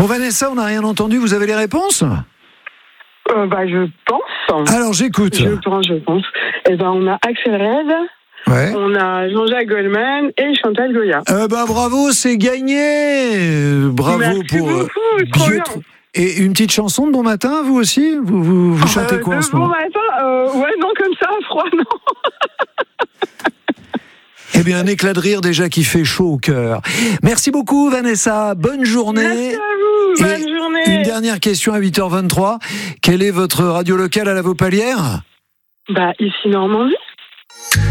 Vanessa, on n'a rien entendu. Vous avez les réponses ? Je pense. Alors, j'écoute. Je pense. On a Axel Red, Ouais. on a Jean-Jacques Goldman et Chantal Goya. Bravo, c'est gagné. Bravo. Merci pour beaucoup, trop bien. Et une petite chanson de bon matin, vous aussi ? Vous chantez quoi en ce Bon moment ? matin, non, comme ça, froid, non. Eh bien, un éclat de rire déjà qui fait chaud au cœur. Merci beaucoup, Vanessa. Bonne journée. Merci à vous, bonne journée. Une dernière question à 8h23. Quelle est votre radio locale à la Vaupalière ? Ici Normandie.